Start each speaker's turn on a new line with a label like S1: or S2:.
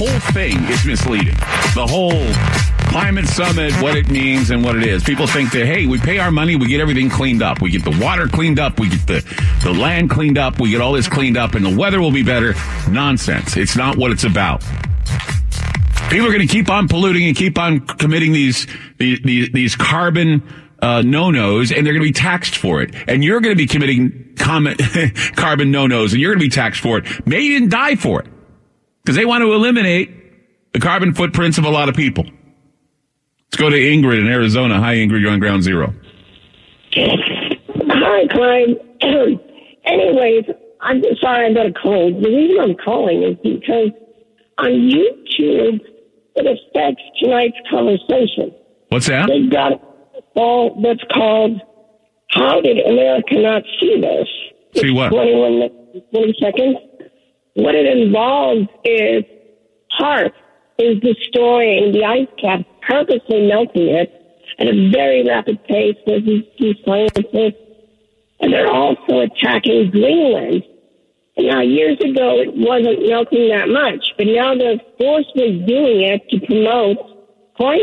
S1: whole thing is misleading. The whole climate summit, what it means and what it is. People think that, hey, we pay our money, we get everything cleaned up. We get the water cleaned up, we get the land cleaned up, we get all this cleaned up, and the weather will be better. Nonsense. It's not what it's about. People are going to keep on polluting and keep on committing these carbon no-nos, and they're going to be taxed for it. And you're going to be committing carbon no-nos, and you're going to be taxed for it. Maybe you didn't die for it, because they want to eliminate the carbon footprints of a lot of people. Let's go to Ingrid in Arizona. Hi, Ingrid. You're on Ground Zero.
S2: Hi, Clyde. Anyways, I'm sorry I got a cold. The reason I'm calling is because on YouTube, it affects tonight's conversation.
S1: What's that?
S2: They've got all that's called How Did America Not See This?
S1: See what?
S2: 21 minutes, 20 seconds. What it involves is HAARP is destroying the ice cap, purposely melting it at a very rapid pace. There's these scientists, and they're also attacking Greenland. And now, years ago, it wasn't melting that much, but now they're forcefully doing it to promote climate